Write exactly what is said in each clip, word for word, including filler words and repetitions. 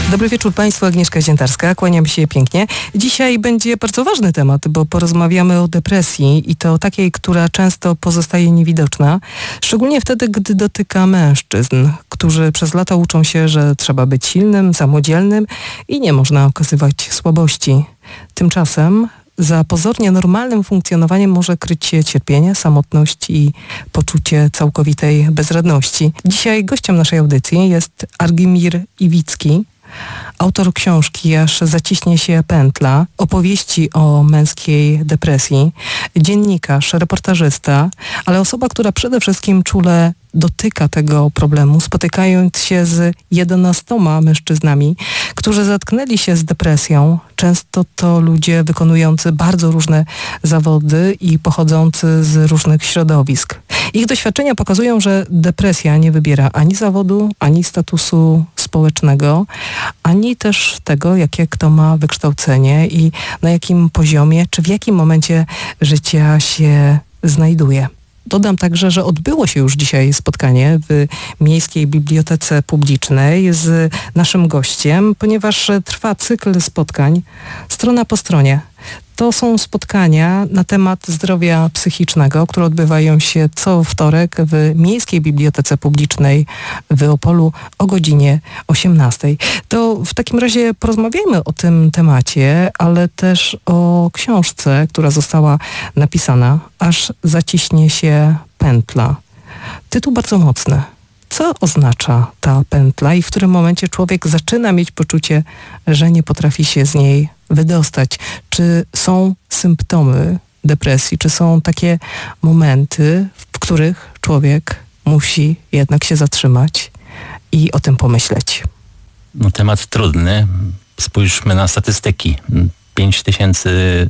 Dobry wieczór Państwu, Agnieszka Ziętarska, kłaniam się pięknie. Dzisiaj będzie bardzo ważny temat, bo porozmawiamy o depresji i to takiej, która często pozostaje niewidoczna, szczególnie wtedy, gdy dotyka mężczyzn, którzy przez lata uczą się, że trzeba być silnym, samodzielnym i nie można okazywać słabości. Tymczasem za pozornie normalnym funkcjonowaniem może kryć się cierpienie, samotność i poczucie całkowitej bezradności. Dzisiaj gościem naszej audycji jest Argimir Iwicki, autor książki Aż zaciśnie się pętla, opowieści o męskiej depresji, dziennikarz, reportażysta, ale osoba, która przede wszystkim czule dotyka tego problemu, spotykając się z jedenastoma mężczyznami, którzy zetknęli się z depresją. Często to ludzie wykonujący bardzo różne zawody i pochodzący z różnych środowisk. Ich doświadczenia pokazują, że depresja nie wybiera ani zawodu, ani statusu społecznego, ani też tego, jakie kto ma wykształcenie i na jakim poziomie, czy w jakim momencie życia się znajduje. Dodam także, że odbyło się już dzisiaj spotkanie w Miejskiej Bibliotece Publicznej z naszym gościem, ponieważ trwa cykl spotkań strona po stronie. To są spotkania na temat zdrowia psychicznego, które odbywają się co wtorek w Miejskiej Bibliotece Publicznej w Opolu o godzinie osiemnastej. To w takim razie porozmawiajmy o tym temacie, ale też o książce, która została napisana, Aż zaciśnie się pętla. Tytuł bardzo mocny. Co oznacza ta pętla i w którym momencie człowiek zaczyna mieć poczucie, że nie potrafi się z niej wydostać? Czy są symptomy depresji? Czy są takie momenty, w których człowiek musi jednak się zatrzymać i o tym pomyśleć? No, temat trudny. Spójrzmy na statystyki. Pięć tysięcy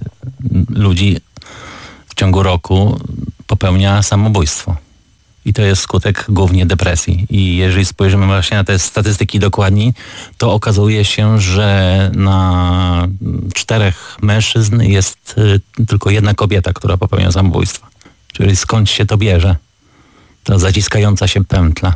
ludzi w ciągu roku popełnia samobójstwo. I to jest skutek głównie depresji. I jeżeli spojrzymy właśnie na te statystyki dokładniej, to okazuje się, że na czterech mężczyzn jest y, tylko jedna kobieta, która popełnia samobójstwo. Czyli skąd się to bierze? Ta zaciskająca się pętla.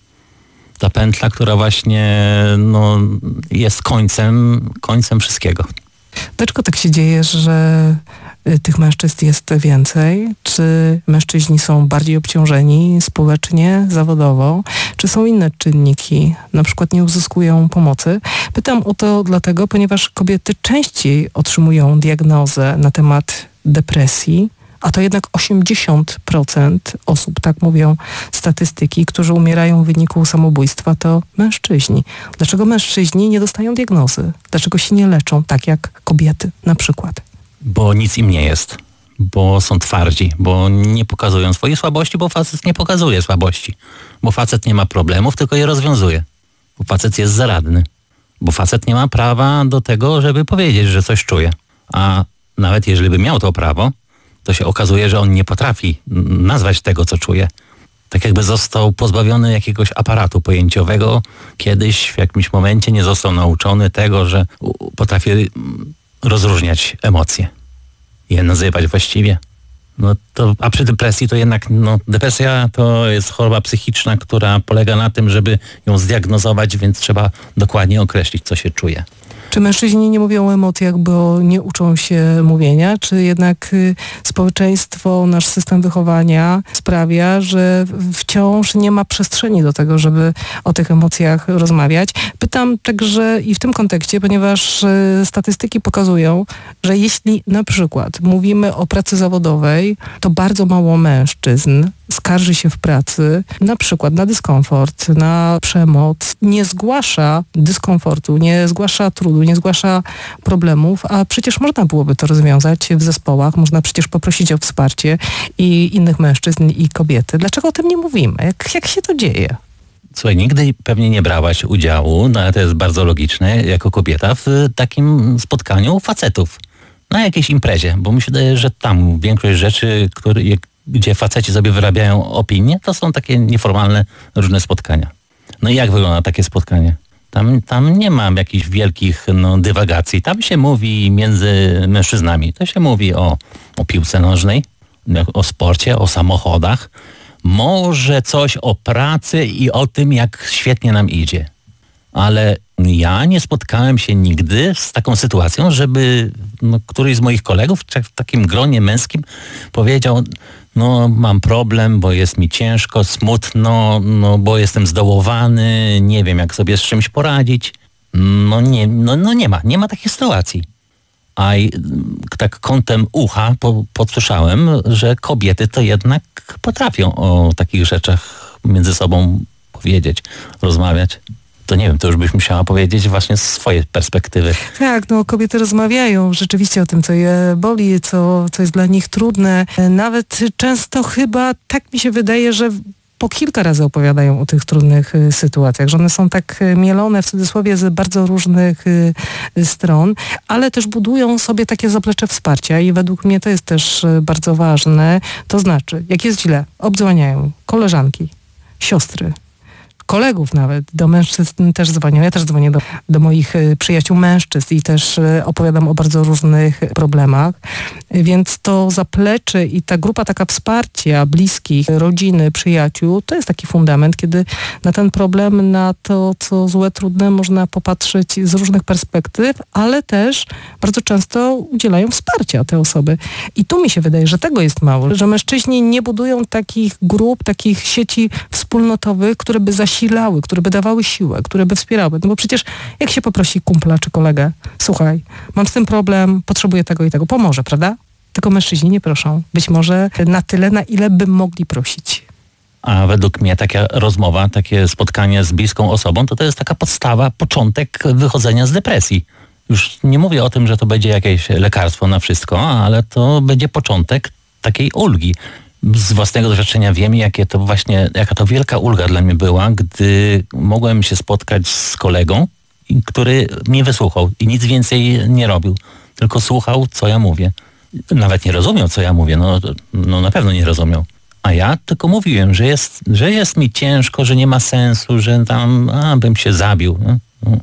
Ta pętla, która właśnie no, jest końcem, końcem wszystkiego. Dlaczego tak się dzieje, że tych mężczyzn jest więcej? Czy mężczyźni są bardziej obciążeni społecznie, zawodowo? Czy są inne czynniki, na przykład nie uzyskują pomocy? Pytam o to dlatego, ponieważ kobiety częściej otrzymują diagnozę na temat depresji, a to jednak osiemdziesiąt procent osób, tak mówią statystyki, którzy umierają w wyniku samobójstwa, to mężczyźni. Dlaczego mężczyźni nie dostają diagnozy? Dlaczego się nie leczą tak jak kobiety na przykład? Bo nic im nie jest, bo są twardzi, bo nie pokazują swojej słabości, bo facet nie pokazuje słabości, bo facet nie ma problemów, tylko je rozwiązuje, bo facet jest zaradny, bo facet nie ma prawa do tego, żeby powiedzieć, że coś czuje, a nawet jeżeli by miał to prawo, to się okazuje, że on nie potrafi nazwać tego, co czuje. Tak jakby został pozbawiony jakiegoś aparatu pojęciowego, kiedyś w jakimś momencie nie został nauczony tego, że potrafi rozróżniać emocje, je nazywać właściwie. No to, a przy depresji to jednak, no, depresja to jest choroba psychiczna, która polega na tym, żeby ją zdiagnozować, więc trzeba dokładnie określić, co się czuje. Czy mężczyźni nie mówią o emocjach, bo nie uczą się mówienia, czy jednak y, społeczeństwo, nasz system wychowania sprawia, że wciąż nie ma przestrzeni do tego, żeby o tych emocjach rozmawiać? Pytam także i w tym kontekście, ponieważ y, statystyki pokazują, że jeśli na przykład mówimy o pracy zawodowej, to bardzo mało mężczyzn skarży się w pracy na przykład na dyskomfort, na przemoc, nie zgłasza dyskomfortu, nie zgłasza trudu, nie zgłasza problemów, a przecież można byłoby to rozwiązać w zespołach, można przecież poprosić o wsparcie i innych mężczyzn i kobiety. Dlaczego o tym nie mówimy? Jak, jak się to dzieje? Słuchaj, nigdy pewnie nie brałaś udziału, no ale to jest bardzo logiczne, jako kobieta w takim spotkaniu facetów na jakiejś imprezie, bo mi się wydaje, że tam większość rzeczy, które, gdzie faceci sobie wyrabiają opinie, to są takie nieformalne różne spotkania. No i jak wygląda takie spotkanie? Tam, tam nie ma jakichś wielkich no, dywagacji. Tam się mówi między mężczyznami. To się mówi o, o piłce nożnej, o sporcie, o samochodach. Może coś o pracy i o tym, jak świetnie nam idzie. Ale ja nie spotkałem się nigdy z taką sytuacją, żeby no, któryś z moich kolegów w takim gronie męskim powiedział, no mam problem, bo jest mi ciężko, smutno, no bo jestem zdołowany, nie wiem jak sobie z czymś poradzić. No nie, no, no nie ma, nie ma takiej sytuacji. A i, tak kątem ucha po, podsłyszałem, że kobiety to jednak potrafią o takich rzeczach między sobą powiedzieć, rozmawiać. To nie wiem, to już byś musiała powiedzieć właśnie z swojej perspektywy. Tak, no kobiety rozmawiają rzeczywiście o tym, co je boli, co, co jest dla nich trudne. Nawet często chyba, tak mi się wydaje, że po kilka razy opowiadają o tych trudnych y, sytuacjach, że one są tak y, mielone w cudzysłowie z bardzo różnych y, y, stron, ale też budują sobie takie zaplecze wsparcia i według mnie to jest też y, bardzo ważne. To znaczy, jak jest źle, obdzwaniają koleżanki, siostry, kolegów nawet, do mężczyzn też dzwonią. Ja też dzwonię do, do moich y, przyjaciół mężczyzn i też y, opowiadam o bardzo różnych problemach. Y, więc to zaplecze i ta grupa taka wsparcia bliskich, rodziny, przyjaciół, to jest taki fundament, kiedy na ten problem, na to, co złe, trudne, można popatrzeć z różnych perspektyw, ale też bardzo często udzielają wsparcia te osoby. I tu mi się wydaje, że tego jest mało, że mężczyźni nie budują takich grup, takich sieci wspólnotowych, które by zasilały, które by dawały siłę, które by wspierały. No bo przecież jak się poprosi kumpla czy kolegę, słuchaj, mam z tym problem, potrzebuję tego i tego, pomoże, prawda? Tylko mężczyźni nie proszą. Być może na tyle, na ile by mogli prosić. A według mnie taka rozmowa, takie spotkanie z bliską osobą, to to jest taka podstawa, początek wychodzenia z depresji. Już nie mówię o tym, że to będzie jakieś lekarstwo na wszystko, ale to będzie początek takiej ulgi. Z własnego doświadczenia wiem, jakie to właśnie, jaka to wielka ulga dla mnie była, gdy mogłem się spotkać z kolegą, który mnie wysłuchał i nic więcej nie robił, tylko słuchał, co ja mówię. Nawet nie rozumiał, co ja mówię, no, no na pewno nie rozumiał. A ja tylko mówiłem, że jest, że jest mi ciężko, że nie ma sensu, że tam a, bym się zabił. No,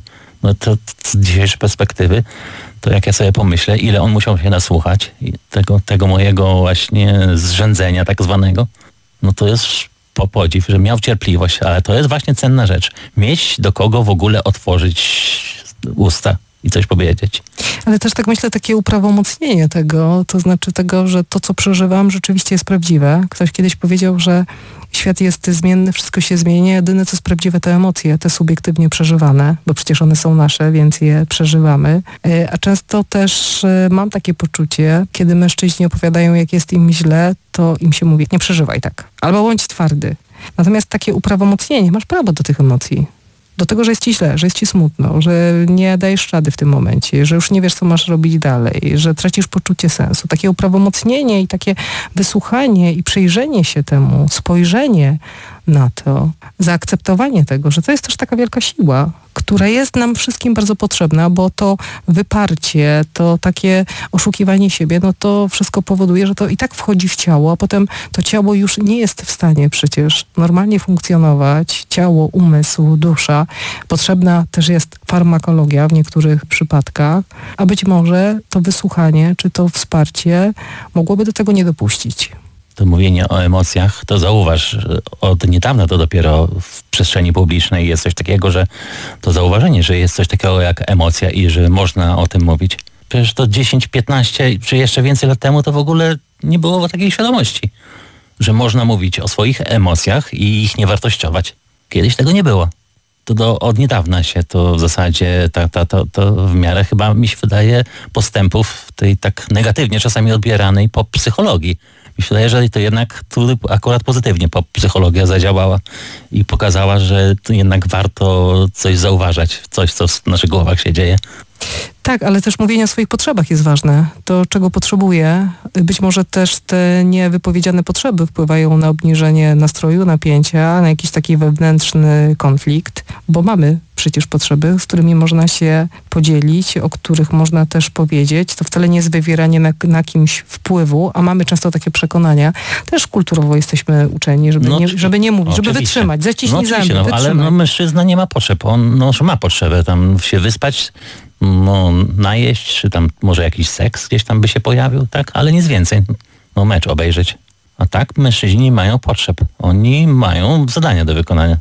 no to, to z dzisiejszej perspektywy, to jak ja sobie pomyślę, ile on musiał się nasłuchać i tego, tego mojego właśnie zrzędzenia tak zwanego, no to jest po podziw, że miał cierpliwość, ale to jest właśnie cenna rzecz. Mieć do kogo w ogóle otworzyć usta i coś powiedzieć. Ale też tak myślę, takie uprawomocnienie tego, to znaczy tego, że to, co przeżywam, rzeczywiście jest prawdziwe. Ktoś kiedyś powiedział, że świat jest zmienny, wszystko się zmienia, jedyne co jest prawdziwe to emocje, te subiektywnie przeżywane, bo przecież one są nasze, więc je przeżywamy. A często też mam takie poczucie, kiedy mężczyźni opowiadają, jak jest im źle, to im się mówi, nie przeżywaj tak, albo bądź twardy. Natomiast takie uprawomocnienie, masz prawo do tych emocji. Do tego, że jest ci źle, że jest ci smutno, że nie dajesz rady w tym momencie, że już nie wiesz, co masz robić dalej, że tracisz poczucie sensu. Takie uprawomocnienie i takie wysłuchanie i przyjrzenie się temu, spojrzenie na to, zaakceptowanie tego, że to jest też taka wielka siła, która jest nam wszystkim bardzo potrzebna, bo to wyparcie, to takie oszukiwanie siebie, no to wszystko powoduje, że to i tak wchodzi w ciało, a potem to ciało już nie jest w stanie przecież normalnie funkcjonować. Ciało, umysł, dusza. Potrzebna też jest farmakologia w niektórych przypadkach, a być może to wysłuchanie, czy to wsparcie mogłoby do tego nie dopuścić. To mówienie o emocjach, to zauważ, od niedawna to dopiero w przestrzeni publicznej jest coś takiego, że to zauważenie, że jest coś takiego jak emocja i że można o tym mówić. Przecież to dziesięć, piętnaście czy jeszcze więcej lat temu to w ogóle nie było takiej świadomości, że można mówić o swoich emocjach i ich nie wartościować. Kiedyś tego nie było. To do, od niedawna się to w zasadzie ta, ta, to, to w miarę chyba mi się wydaje postępów tej tak negatywnie czasami odbieranej pop psychologii. Mi się wydaje, że to jednak tu akurat pozytywnie pop psychologia zadziałała i pokazała, że jednak warto coś zauważać, coś, co w naszych głowach się dzieje. Tak, ale też mówienie o swoich potrzebach jest ważne. To, czego potrzebuję. Być może też te niewypowiedziane potrzeby wpływają na obniżenie nastroju, napięcia, na jakiś taki wewnętrzny konflikt, bo mamy przecież potrzeby, z którymi można się podzielić, o których można też powiedzieć. To wcale nie jest wywieranie na, na kimś wpływu, a mamy często takie przekonania. Też kulturowo jesteśmy uczeni, żeby, no, nie, żeby nie mówić, oczywiście. żeby wytrzymać, zaciśnij no, zęby, no, ale no, mężczyzna nie ma potrzeb. On no, ma potrzebę tam się wyspać, no, najeść, czy tam może jakiś seks gdzieś tam by się pojawił, tak? Ale nic więcej. No mecz obejrzeć. A tak mężczyźni nie mają potrzeb. Oni mają zadania do wykonania.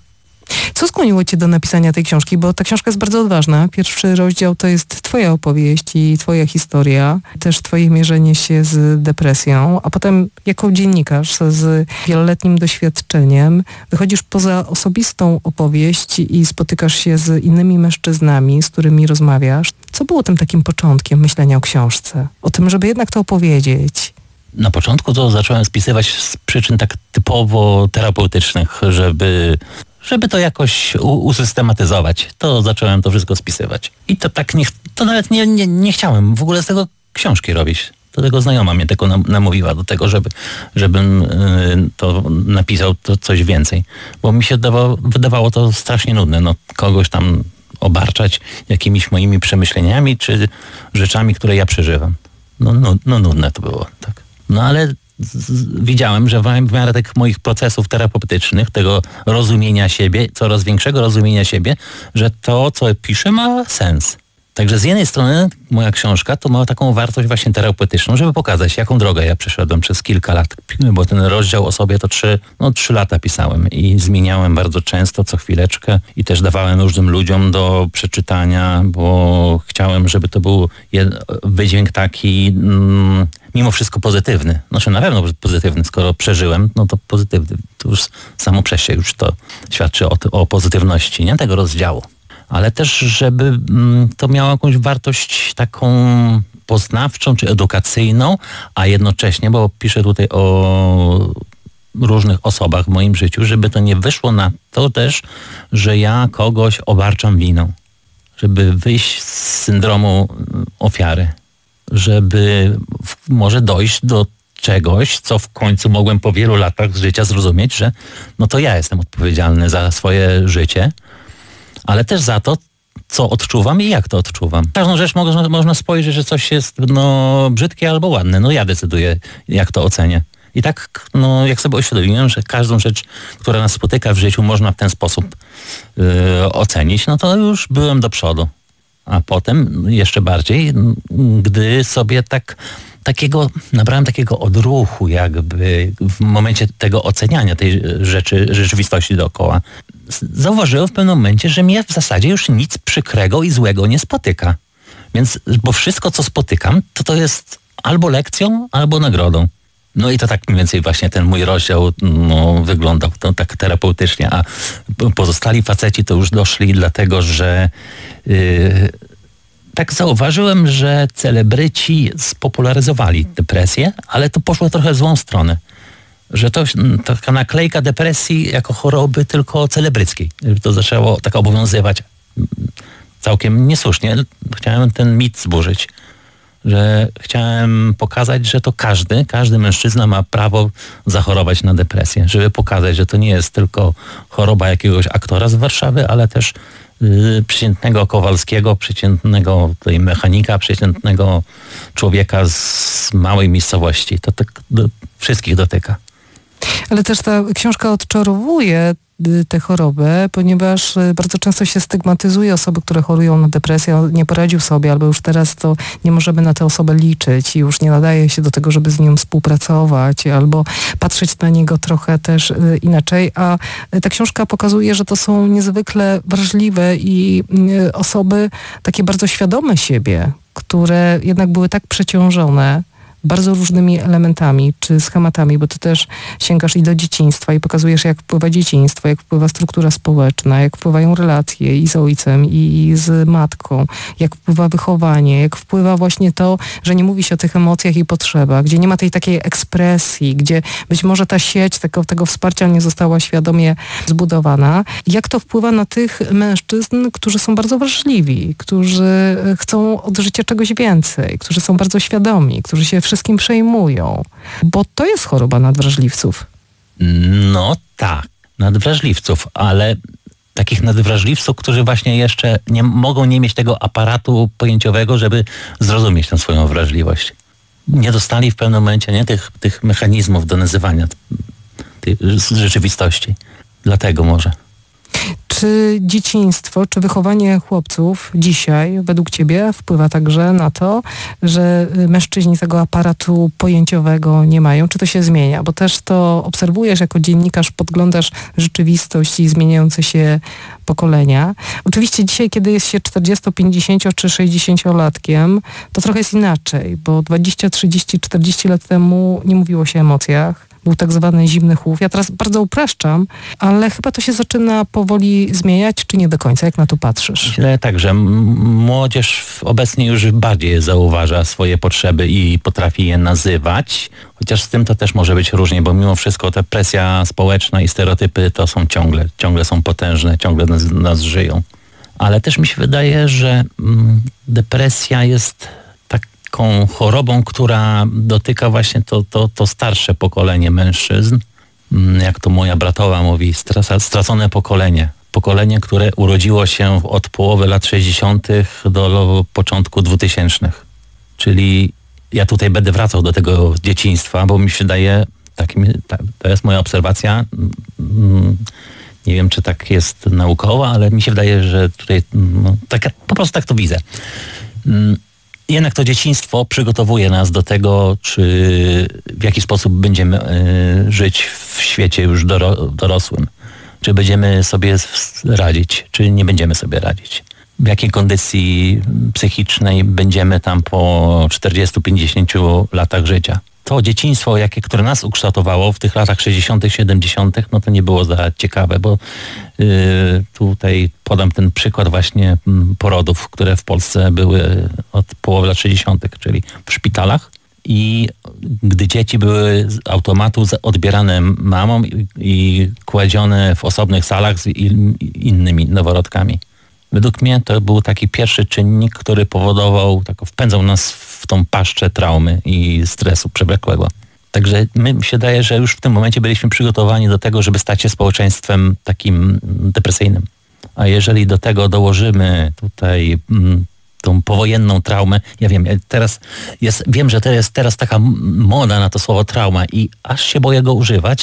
Co skłoniło cię do napisania tej książki? Bo ta książka jest bardzo odważna. Pierwszy rozdział to jest twoja opowieść i twoja historia, też twoje mierzenie się z depresją, a potem jako dziennikarz z wieloletnim doświadczeniem wychodzisz poza osobistą opowieść i spotykasz się z innymi mężczyznami, z którymi rozmawiasz. Co było tym takim początkiem myślenia o książce? O tym, żeby jednak to opowiedzieć. Na początku to zacząłem spisywać z przyczyn tak typowo terapeutycznych, żeby, żeby to jakoś u, usystematyzować. To zacząłem to wszystko spisywać. I to tak nie, to nawet nie, nie, nie chciałem w ogóle z tego książki robić. Do tego znajoma mnie tylko namówiła do tego, żeby, żebym y, to napisał to coś więcej. Bo mi się dawało, wydawało to strasznie nudne. No, kogoś tam obarczać jakimiś moimi przemyśleniami czy rzeczami, które ja przeżywam. No, no, no nudne to było, tak. No ale z, widziałem, że w miarę tych moich procesów terapeutycznych, tego rozumienia siebie, coraz większego rozumienia siebie, że to, co piszę, ma sens. Także z jednej strony moja książka to ma taką wartość właśnie terapeutyczną, żeby pokazać, jaką drogę ja przeszedłem przez kilka lat. Bo ten rozdział o sobie to trzy, no, trzy lata pisałem i zmieniałem bardzo często, co chwileczkę i też dawałem różnym ludziom do przeczytania, bo chciałem, żeby to był jed- wydźwięk taki mm, mimo wszystko pozytywny. Znaczy na pewno pozytywny, skoro przeżyłem, no to pozytywny. To już samo przez się już to świadczy o, o pozytywności, nie? Tego rozdziału. Ale też, żeby mm, to miało jakąś wartość taką poznawczą czy edukacyjną, a jednocześnie, bo piszę tutaj o różnych osobach w moim życiu, żeby to nie wyszło na to też, że ja kogoś obarczam winą. Żeby wyjść z syndromu ofiary. Żeby w, może dojść do czegoś, co w końcu mogłem po wielu latach życia zrozumieć, że no to ja jestem odpowiedzialny za swoje życie, ale też za to, co odczuwam i jak to odczuwam. Każdą rzecz można, można spojrzeć, że coś jest no, brzydkie albo ładne. No ja decyduję, jak to ocenię. I tak, no, jak sobie uświadomiłem, że każdą rzecz, która nas spotyka w życiu, można w ten sposób yy, ocenić, no to już byłem do przodu. A potem jeszcze bardziej, gdy sobie tak takiego, nabrałem takiego odruchu jakby w momencie tego oceniania tej rzeczy, rzeczywistości dookoła. Zauważyłem w pewnym momencie, że mnie w zasadzie już nic przykrego i złego nie spotyka. Więc, bo wszystko, co spotykam, to to jest albo lekcją, albo nagrodą. No i to tak mniej więcej właśnie ten mój rozdział no, wyglądał to tak terapeutycznie, a pozostali faceci to już doszli dlatego, że yy, tak zauważyłem, że celebryci spopularyzowali depresję, ale to poszło trochę w złą stronę. Że to taka naklejka depresji jako choroby tylko celebryckiej. To zaczęło tak obowiązywać całkiem niesłusznie. Chciałem ten mit zburzyć. Że chciałem pokazać, że to każdy, każdy mężczyzna ma prawo zachorować na depresję. Żeby pokazać, że to nie jest tylko choroba jakiegoś aktora z Warszawy, ale też yy, przeciętnego Kowalskiego, przeciętnego tutaj mechanika, przeciętnego człowieka z małej miejscowości. To tak do wszystkich dotyka. Ale też ta książka odczarowuje tę chorobę, ponieważ bardzo często się stygmatyzuje osoby, które chorują na depresję, nie poradził sobie, albo już teraz to nie możemy na tę osobę liczyć i już nie nadaje się do tego, żeby z nią współpracować, albo patrzeć na niego trochę też inaczej, a ta książka pokazuje, że to są niezwykle wrażliwe i osoby takie bardzo świadome siebie, które jednak były tak przeciążone bardzo różnymi elementami czy schematami, bo ty też sięgasz i do dzieciństwa i pokazujesz, jak wpływa dzieciństwo, jak wpływa struktura społeczna, jak wpływają relacje i z ojcem, i z matką, jak wpływa wychowanie, jak wpływa właśnie to, że nie mówi się o tych emocjach i potrzebach, gdzie nie ma tej takiej ekspresji, gdzie być może ta sieć tego, tego wsparcia nie została świadomie zbudowana. Jak to wpływa na tych mężczyzn, którzy są bardzo wrażliwi, którzy chcą od życia czegoś więcej, którzy są bardzo świadomi, którzy się wszystkim przejmują, bo to jest choroba nadwrażliwców. No tak, nadwrażliwców, ale takich nadwrażliwców, którzy właśnie jeszcze nie mogą nie mieć tego aparatu pojęciowego, żeby zrozumieć tę swoją wrażliwość. Nie dostali w pewnym momencie nie, tych, tych mechanizmów do nazywania tej rzeczywistości. Dlatego może. Czy dzieciństwo, czy wychowanie chłopców dzisiaj według ciebie wpływa także na to, że mężczyźni tego aparatu pojęciowego nie mają? Czy to się zmienia? Bo też to obserwujesz jako dziennikarz, podglądasz rzeczywistość i zmieniające się pokolenia. Oczywiście dzisiaj, kiedy jest się czterdziesto, pięćdziesięcio czy sześćdziesięciolatkiem, to trochę jest inaczej, bo dwadzieścia, trzydzieści, czterdzieści lat temu nie mówiło się o emocjach. Był tak zwany zimny chłów. Ja teraz bardzo upraszczam, ale chyba to się zaczyna powoli zmieniać, czy nie do końca? Jak na to patrzysz? Myślę tak, że młodzież obecnie już bardziej zauważa swoje potrzeby i potrafi je nazywać, chociaż z tym to też może być różnie, bo mimo wszystko ta presja społeczna i stereotypy to są ciągle, ciągle są potężne, ciągle nas, nas żyją. Ale też mi się wydaje, że mm, depresja jest taką chorobą, która dotyka właśnie to, to, to starsze pokolenie mężczyzn. Jak to moja bratowa mówi, strasa, stracone pokolenie. Pokolenie, które urodziło się od połowy lat sześćdziesiątych do początku dwutysięcznych. Czyli ja tutaj będę wracał do tego dzieciństwa, bo mi się wydaje, tak, to jest moja obserwacja, nie wiem, czy tak jest naukowo, ale mi się wydaje, że tutaj no, tak, po prostu tak to widzę. Jednak to dzieciństwo przygotowuje nas do tego, czy w jaki sposób będziemy y, żyć w świecie już doro, dorosłym. Czy będziemy sobie radzić, czy nie będziemy sobie radzić. W jakiej kondycji psychicznej będziemy tam po czterdziestu, pięćdziesięciu latach życia. To dzieciństwo, jakie, które nas ukształtowało w tych latach sześćdziesiątych, siedemdziesiątych, no to nie było za ciekawe, bo yy, tutaj podam ten przykład właśnie porodów, które w Polsce były od połowy lat sześćdziesiątych, czyli w szpitalach. I gdy dzieci były z automatu odbierane mamą i, i kładzione w osobnych salach z in, innymi noworodkami. Według mnie to był taki pierwszy czynnik, który powodował, tak wpędzał nas w tą paszczę traumy i stresu przewlekłego. Także my się daje, że już w tym momencie byliśmy przygotowani do tego, żeby stać się społeczeństwem takim depresyjnym. A jeżeli do tego dołożymy tutaj mm, tą powojenną traumę, ja wiem, teraz jest, wiem, że to jest teraz taka moda na to słowo trauma i aż się boję go używać,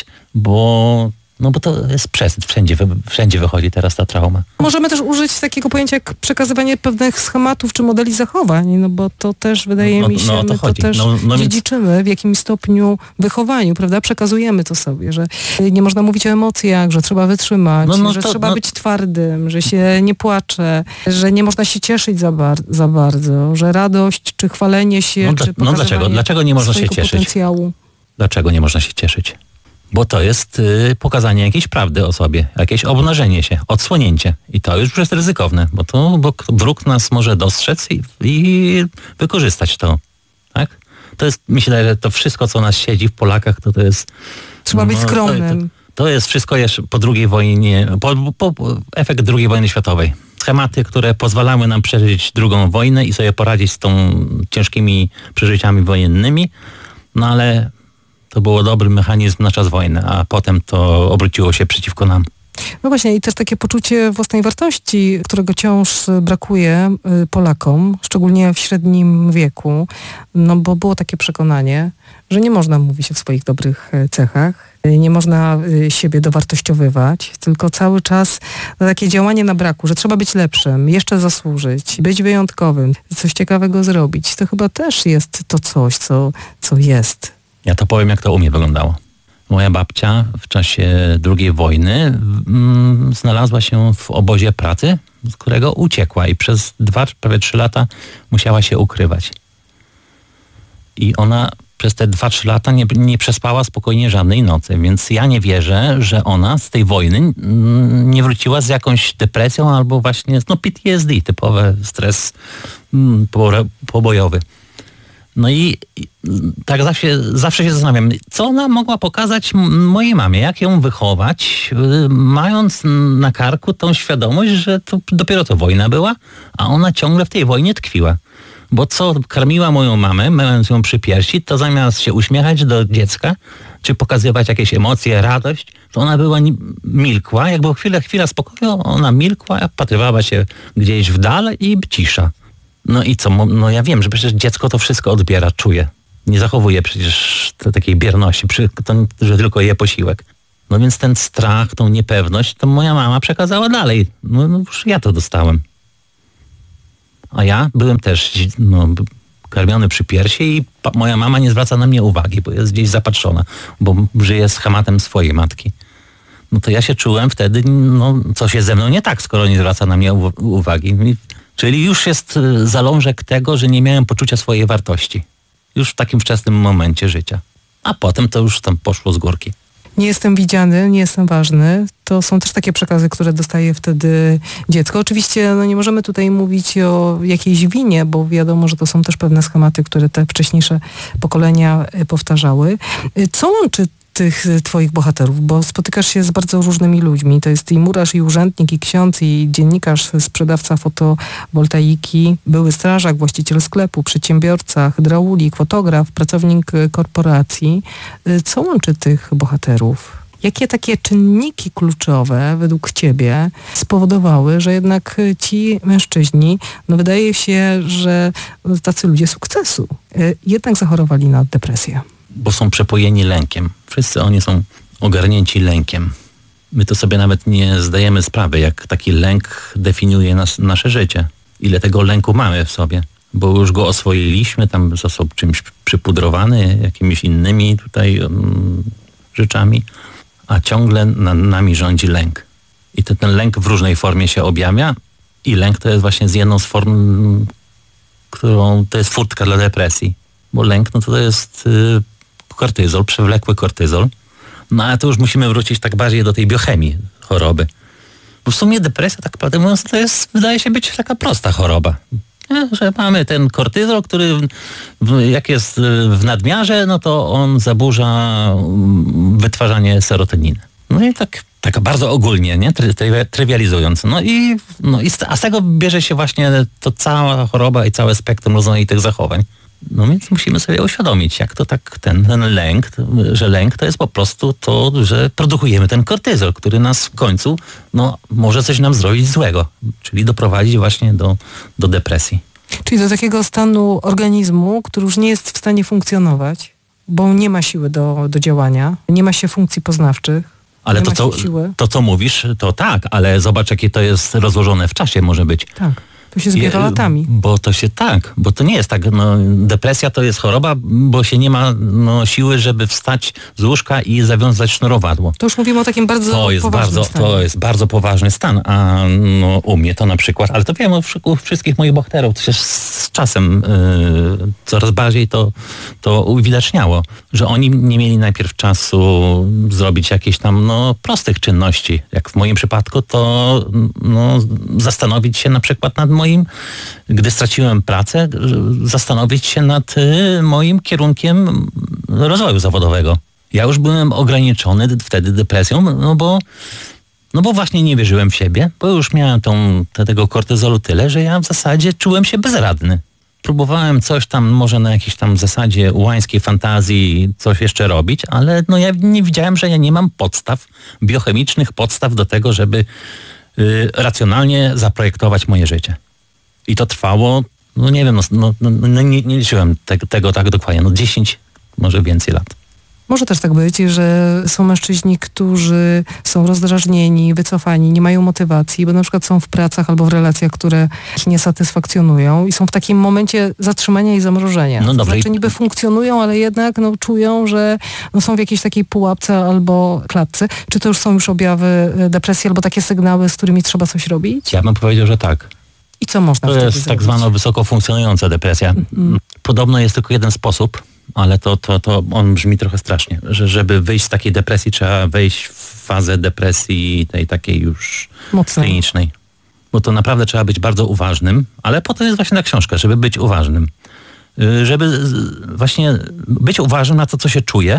bo No bo to jest przesyt, wszędzie, wszędzie wychodzi teraz ta trauma. Możemy też użyć takiego pojęcia jak przekazywanie pewnych schematów czy modeli zachowań, no bo to też wydaje no, mi się, no, to my chodzi. to też no, no dziedziczymy w jakimś stopniu wychowaniu, prawda? Przekazujemy to sobie, że nie można mówić o emocjach, że trzeba wytrzymać, no, no że to, trzeba no... być twardym, że się nie płacze, że nie można się cieszyć za, bar za bardzo, że radość czy chwalenie się, no, czy no dlaczego? Dlaczego nie można się cieszyć? Potencjału. Dlaczego nie można się cieszyć? Bo to jest y, pokazanie jakiejś prawdy o sobie, jakieś obnażenie się, odsłonięcie. I to już jest ryzykowne, bo to bo wróg nas może dostrzec i, i wykorzystać to. Tak? To jest, myślę, że to wszystko, co nas siedzi w Polakach, to to jest... Trzeba no, być skromnym. To, to, to jest wszystko jeszcze po drugiej wojnie, po, po, po efekt drugiej wojny światowej. Schematy, które pozwalały nam przeżyć drugą wojnę i sobie poradzić z tą ciężkimi przeżyciami wojennymi, no ale... To był dobry mechanizm na czas wojny, a potem to obróciło się przeciwko nam. No właśnie i też takie poczucie własnej wartości, którego wciąż brakuje Polakom, szczególnie w średnim wieku, no bo było takie przekonanie, że nie można mówić o swoich dobrych cechach, nie można siebie dowartościowywać, tylko cały czas takie działanie na braku, że trzeba być lepszym, jeszcze zasłużyć, być wyjątkowym, coś ciekawego zrobić. To chyba też jest to coś, co, co jest. Ja to powiem, jak to u mnie wyglądało. Moja babcia w czasie drugiej wojny mm, znalazła się w obozie pracy, z którego uciekła i przez dwa, prawie trzy lata musiała się ukrywać. I ona przez te dwa, trzy lata nie, nie przespała spokojnie żadnej nocy, więc ja nie wierzę, że ona z tej wojny mm, nie wróciła z jakąś depresją albo właśnie no P T S D, typowy stres mm, pobojowy. No i tak zawsze, zawsze się zastanawiam, co ona mogła pokazać mojej mamie, jak ją wychować, mając na karku tą świadomość, że to dopiero to wojna była, a ona ciągle w tej wojnie tkwiła. Bo co karmiła moją mamę, mając ją przy piersi, to zamiast się uśmiechać do dziecka, czy pokazywać jakieś emocje, radość, to ona była milkła, jakby chwilę, chwila spokoju, ona milkła, patrywała się gdzieś w dal i cisza. No i co? No ja wiem, że przecież dziecko to wszystko odbiera, czuje. Nie zachowuje przecież takiej bierności, to, że tylko je posiłek. No więc ten strach, tą niepewność, to moja mama przekazała dalej. No, no już ja to dostałem. A ja byłem też no, karmiony przy piersi i pa- moja mama nie zwraca na mnie uwagi, bo jest gdzieś zapatrzona, bo żyje schematem swojej matki. No to ja się czułem wtedy, no coś jest ze mną nie tak, skoro nie zwraca na mnie u- uwagi. I, czyli już jest zalążek tego, że nie miałem poczucia swojej wartości. Już w takim wczesnym momencie życia. A potem to już tam poszło z górki. Nie jestem widziany, nie jestem ważny. To są też takie przekazy, które dostaje wtedy dziecko. Oczywiście no nie możemy tutaj mówić o jakiejś winie, bo wiadomo, że to są też pewne schematy, które te wcześniejsze pokolenia powtarzały. Co łączy tych twoich bohaterów? Bo spotykasz się z bardzo różnymi ludźmi. To jest i murarz, i urzędnik, i ksiądz, i dziennikarz, sprzedawca fotowoltaiki, były strażak, właściciel sklepu, przedsiębiorca, hydraulik, fotograf, pracownik korporacji. Co łączy tych bohaterów? Jakie takie czynniki kluczowe według ciebie spowodowały, że jednak ci mężczyźni, no wydaje się, że tacy ludzie sukcesu, jednak zachorowali na depresję? Bo są przepojeni lękiem. Wszyscy oni są ogarnięci lękiem. My to sobie nawet nie zdajemy sprawy, jak taki lęk definiuje nas, nasze życie. Ile tego lęku mamy w sobie. Bo już go oswoiliśmy, tam został czymś przypudrowany, jakimiś innymi tutaj um, rzeczami, a ciągle nad nami rządzi lęk. I to, ten lęk w różnej formie się objawia i lęk to jest właśnie z jedną z form, którą to jest furtka dla depresji. Bo lęk no to, to jest y, kortyzol, przewlekły kortyzol. No ale to już musimy wrócić tak bardziej do tej biochemii choroby. Bo w sumie depresja, tak naprawdę mówiąc, to jest, wydaje się być taka prosta choroba. Nie? Że mamy ten kortyzol, który w, jak jest w nadmiarze, no to on zaburza wytwarzanie serotoniny. No i tak, tak bardzo ogólnie, nie? Try, try, trywializując. No i, no i z, a z tego bierze się właśnie to cała choroba i całe spektrum rozmaitych zachowań. No więc musimy sobie uświadomić, jak to tak ten, ten lęk, że lęk to jest po prostu to, że produkujemy ten kortyzol, który nas w końcu, no, może coś nam zrobić złego, czyli doprowadzić właśnie do, do depresji. Czyli do takiego stanu organizmu, który już nie jest w stanie funkcjonować, bo nie ma siły do, do działania, nie ma się funkcji poznawczych. Ale to co, to, co mówisz, to tak, ale zobacz, jakie to jest rozłożone w czasie może być. Tak. To się zbiera latami. Bo to się tak, bo to nie jest tak, no, depresja to jest choroba, bo się nie ma no, siły, żeby wstać z łóżka i zawiązać sznurowadło. To już mówimy o takim bardzo to jest poważnym bardzo, stanie. To jest bardzo poważny stan, a no, u mnie to na przykład, ale to wiem o u wszystkich moich bohaterów, to się z czasem yy, coraz bardziej to, to uwidaczniało, że oni nie mieli najpierw czasu zrobić jakichś tam no, prostych czynności. Jak w moim przypadku, to no, zastanowić się na przykład nad moim Moim, gdy straciłem pracę, zastanowić się nad y, moim kierunkiem rozwoju zawodowego. Ja już byłem ograniczony wtedy depresją, no bo, no bo właśnie nie wierzyłem w siebie, bo już miałem tą, tego kortyzolu tyle, że ja w zasadzie czułem się bezradny. Próbowałem coś tam, może na jakiejś tam zasadzie ułańskiej fantazji coś jeszcze robić, ale no ja nie widziałem, że ja nie mam podstaw, biochemicznych podstaw do tego, żeby y, racjonalnie zaprojektować moje życie. I to trwało, no nie wiem, no, no, no nie, nie liczyłem te, tego tak dokładnie, no dziesięć, może więcej lat. Może też tak być, że są mężczyźni, którzy są rozdrażnieni, wycofani, nie mają motywacji, bo na przykład są w pracach albo w relacjach, które ich nie satysfakcjonują i są w takim momencie zatrzymania i zamrożenia. No to dobrze. znaczy niby funkcjonują, ale jednak no, czują, że no, są w jakiejś takiej pułapce albo klatce. Czy to już są już objawy depresji albo takie sygnały, z którymi trzeba coś robić? Ja bym powiedział, że tak. I co można To wtedy jest tak zrobić? zwana wysoko funkcjonująca depresja. Mm. Podobno jest tylko jeden sposób, ale to, to, to on brzmi trochę strasznie, że żeby wyjść z takiej depresji, trzeba wejść w fazę depresji tej takiej już Mocnej. klinicznej. Bo to naprawdę trzeba być bardzo uważnym, ale po to jest właśnie ta książka, żeby być uważnym. Żeby właśnie być uważnym na to, co się czuje,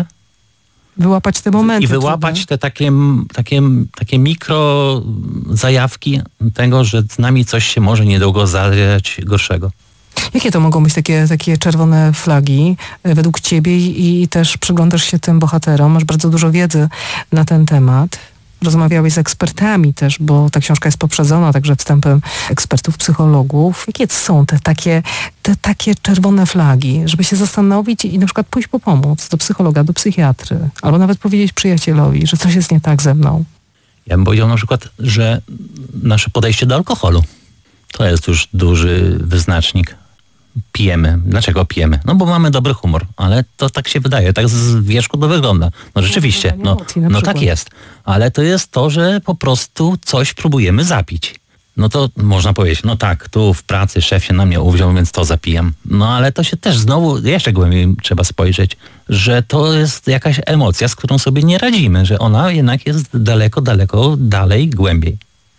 wyłapać te momenty. I wyłapać trudne. te takie, takie, takie mikro zajawki tego, że z nami coś się może niedługo zadziać gorszego. Jakie to mogą być takie, takie czerwone flagi według ciebie i, i też przyglądasz się tym bohaterom? Masz bardzo dużo wiedzy na ten temat. rozmawiałeś z ekspertami też, bo ta książka jest poprzedzona także wstępem ekspertów, psychologów. Jakie są te takie, te takie czerwone flagi, żeby się zastanowić i na przykład pójść po pomoc do psychologa, do psychiatry, albo nawet powiedzieć przyjacielowi, że coś jest nie tak ze mną? Ja bym powiedział na przykład, że nasze podejście do alkoholu to jest już duży wyznacznik. Pijemy. Dlaczego pijemy? No bo mamy dobry humor, ale to tak się wydaje, tak z wierzchu to wygląda. No rzeczywiście, no, no tak jest. Ale to jest to, że po prostu coś próbujemy zapić. No to można powiedzieć, no tak, tu w pracy szef się na mnie uwziął, więc to zapijam. No ale to się też znowu jeszcze głębiej trzeba spojrzeć, że to jest jakaś emocja, z którą sobie nie radzimy, że ona jednak jest daleko, daleko dalej, głębiej.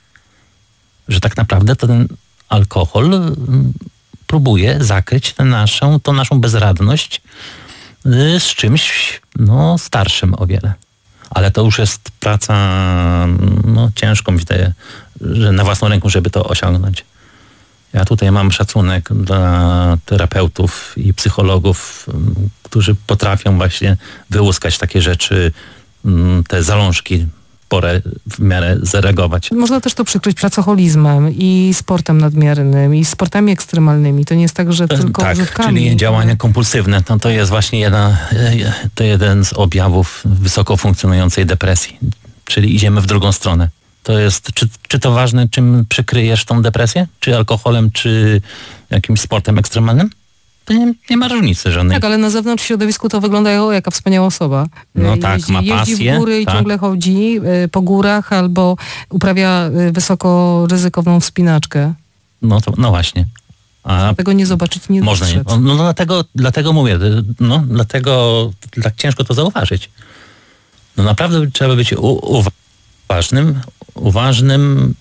Że tak naprawdę ten alkohol próbuje zakryć tę naszą, tą naszą bezradność z czymś no, starszym o wiele. Ale to już jest praca no, ciężką, wydaje, że na własną rękę, żeby to osiągnąć. Ja tutaj mam szacunek dla terapeutów i psychologów, którzy potrafią właśnie wyłuskać takie rzeczy, te zalążki, porę w miarę zareagować. Można też to przykryć pracoholizmem i sportem nadmiernym i sportami ekstremalnymi. To nie jest tak, że tylko tak, używkami. Czyli działania kompulsywne. To, to jest właśnie jedna, to jeden z objawów wysoko funkcjonującej depresji. Czyli idziemy w drugą stronę. To jest, czy, czy to ważne, czym przykryjesz tą depresję? Czy alkoholem, czy jakimś sportem ekstremalnym? To nie, nie ma różnicy żadnej. Tak, ale na zewnątrz w środowisku to wygląda jak, jaka wspaniała osoba. No jeździ, tak, ma pasję. Jeździ w góry i tak. ciągle chodzi y, po górach albo uprawia y, wysoko ryzykowną wspinaczkę. No to, no właśnie. A tego nie zobaczyć, nie można nie. No, no dlatego, dlatego mówię, no dlatego tak ciężko to zauważyć. No naprawdę trzeba być u, uważnym, uważnym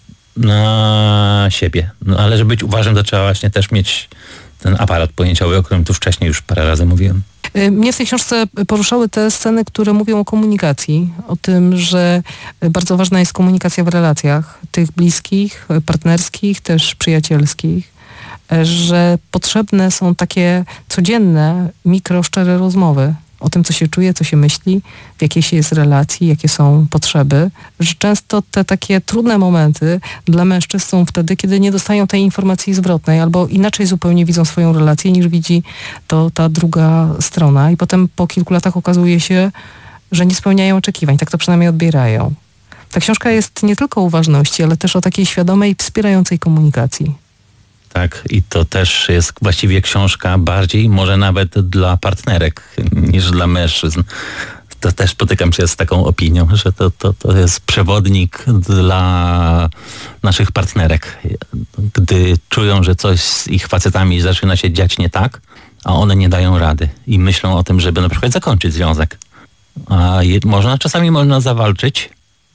na siebie. No ale żeby być uważnym, to trzeba właśnie też mieć ten aparat pojęciowy, o którym tu wcześniej już parę razy mówiłem. Mnie w tej książce poruszały te sceny, które mówią o komunikacji, o tym, że bardzo ważna jest komunikacja w relacjach, tych bliskich, partnerskich, też przyjacielskich, że potrzebne są takie codzienne, mikro, szczere rozmowy o tym, co się czuje, co się myśli, w jakiej się jest relacji, jakie są potrzeby, że często te takie trudne momenty dla mężczyzn są wtedy, kiedy nie dostają tej informacji zwrotnej albo inaczej zupełnie widzą swoją relację, niż widzi to ta druga strona i potem po kilku latach okazuje się, że nie spełniają oczekiwań, tak to przynajmniej odbierają. Ta książka jest nie tylko o uważności, ale też o takiej świadomej, wspierającej komunikacji. Tak, i to też jest właściwie książka bardziej może nawet dla partnerek niż dla mężczyzn. To też spotykam się z taką opinią, że to, to, to jest przewodnik dla naszych partnerek. Gdy czują, że coś z ich facetami zaczyna się dziać nie tak, a one nie dają rady i myślą o tym, żeby na przykład zakończyć związek. A je, można, czasami można zawalczyć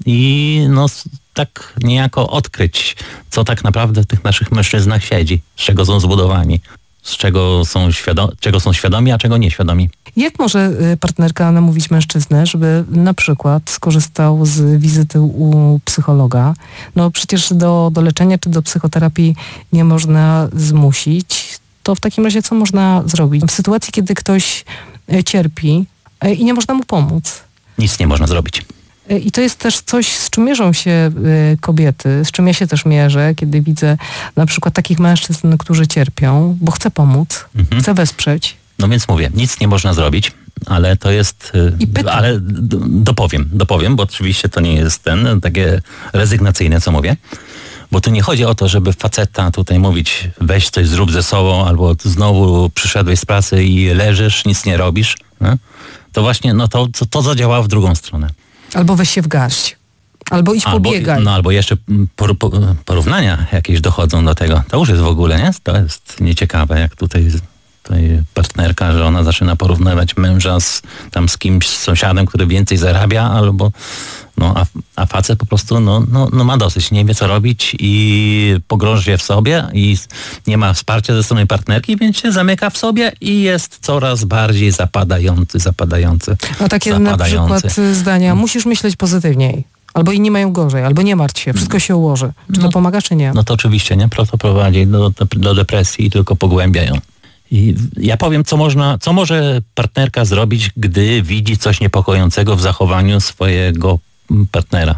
i no tak niejako odkryć, co tak naprawdę w tych naszych mężczyznach siedzi, z czego są zbudowani, z czego są, świadom- czego są świadomi, a czego nieświadomi. Jak może partnerka namówić mężczyznę, żeby na przykład skorzystał z wizyty u psychologa? No przecież do, do leczenia czy do psychoterapii nie można zmusić. To w takim razie co można zrobić? W sytuacji, kiedy ktoś cierpi i nie można mu pomóc. Nic nie można zrobić. I to jest też coś, z czym mierzą się kobiety, z czym ja się też mierzę, kiedy widzę na przykład takich mężczyzn, którzy cierpią, bo chcę pomóc, mhm. chcę wesprzeć. No więc mówię, nic nie można zrobić, ale to jest, ale dopowiem, dopowiem, bo oczywiście to nie jest ten, takie rezygnacyjne, co mówię, bo tu nie chodzi o to, żeby faceta tutaj mówić, weź coś zrób ze sobą, albo znowu przyszedłeś z pracy i leżysz, nic nie robisz, no? To właśnie, no to, to, to zadziała w drugą stronę. Albo weź się w garść. Albo idź albo, pobiegaj. No albo jeszcze por, por, porównania jakieś dochodzą do tego. To już jest w ogóle, nie? To jest nieciekawe, jak tutaj, tutaj partnerka, że ona zaczyna porównywać męża z, tam z kimś, z sąsiadem, który więcej zarabia, albo no, a, a facet po prostu no, no, no ma dosyć, nie wie co robić i pogrąży się w sobie i nie ma wsparcia ze strony partnerki, więc się zamyka w sobie i jest coraz bardziej zapadający, zapadający. No takie zapadający. Na przykład zdania, musisz myśleć pozytywniej. Albo inni mają gorzej, albo nie martw się, wszystko się ułoży. Czy no, to pomaga, czy nie? No to oczywiście, nie? To prowadzi do, do, do depresji i tylko pogłębia ją. I ja powiem, co można, co może partnerka zrobić, gdy widzi coś niepokojącego w zachowaniu swojego partnera.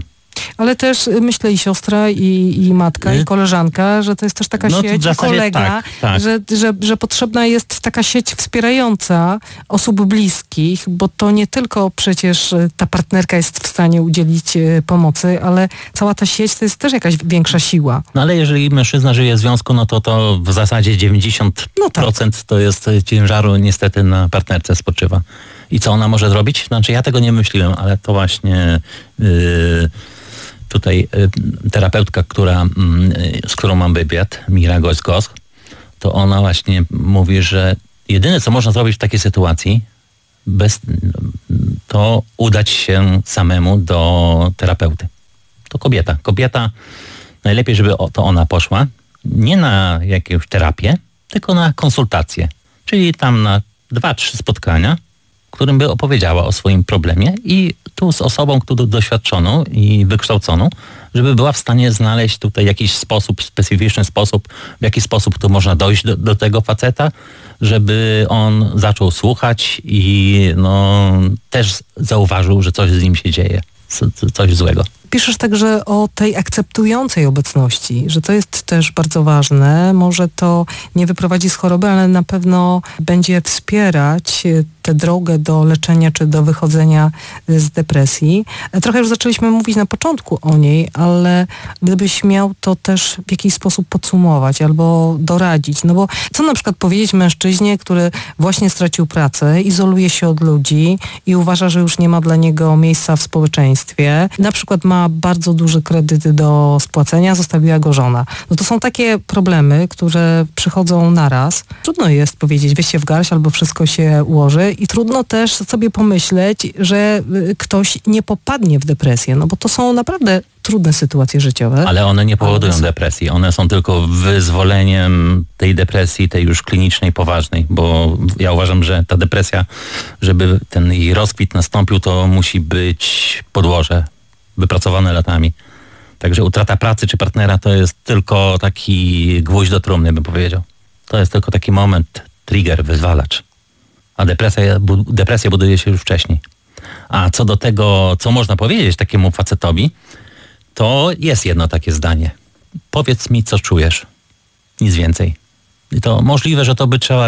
Ale też y, myślę i siostra, i, i matka, y? i koleżanka, że to jest też taka no, sieć, i kolega, tak, tak. Że, że, że potrzebna jest taka sieć wspierająca osób bliskich, bo to nie tylko przecież ta partnerka jest w stanie udzielić y, pomocy, ale cała ta sieć to jest też jakaś większa siła. No ale jeżeli mężczyzna żyje w związku, no to to w zasadzie dziewięćdziesiąt procent no tak. to jest ciężaru niestety na partnerce spoczywa. I co ona może zrobić? Znaczy ja tego nie myśliłem, ale to właśnie yy, tutaj yy, terapeutka, która, yy, z którą mam wywiad, Mira Goś-Gosch, to ona właśnie mówi, że jedyne co można zrobić w takiej sytuacji, bez, to udać się samemu do terapeuty. To kobieta. Kobieta, najlepiej, żeby to ona poszła, nie na jakąś terapię, tylko na konsultację. Czyli tam na dwa, trzy spotkania, w którym by opowiedziała o swoim problemie i tu z osobą, którą doświadczoną i wykształconą, żeby była w stanie znaleźć tutaj jakiś sposób, specyficzny sposób, w jaki sposób tu można dojść do, do tego faceta, żeby on zaczął słuchać i no, też zauważył, że coś z nim się dzieje, coś złego. Piszesz także o tej akceptującej obecności, że to jest też bardzo ważne. Może to nie wyprowadzi z choroby, ale na pewno będzie wspierać tę drogę do leczenia czy do wychodzenia z depresji. Trochę już zaczęliśmy mówić na początku o niej, ale gdybyś miał to też w jakiś sposób podsumować albo doradzić. No bo co na przykład powiedzieć mężczyźnie, który właśnie stracił pracę, izoluje się od ludzi i uważa, że już nie ma dla niego miejsca w społeczeństwie. Na przykład ma bardzo duży kredyt do spłacenia, zostawiła go żona. No to są takie problemy, które przychodzą naraz. Trudno jest powiedzieć, weź się w garść albo wszystko się ułoży i trudno też sobie pomyśleć, że ktoś nie popadnie w depresję, no bo to są naprawdę trudne sytuacje życiowe. Ale one nie powodują Ale... depresji. One są tylko wyzwoleniem tej depresji, tej już klinicznej, poważnej, bo ja uważam, że ta depresja, żeby ten jej rozkwit nastąpił, to musi być podłoże wypracowane latami. Także utrata pracy czy partnera to jest tylko taki gwóźdź do trumny, bym powiedział. To jest tylko taki moment, trigger, wyzwalacz. A depresja, bu, depresja buduje się już wcześniej. A co do tego, co można powiedzieć takiemu facetowi, to jest jedno takie zdanie. Powiedz mi, co czujesz. Nic więcej. I to możliwe, że to by trzeba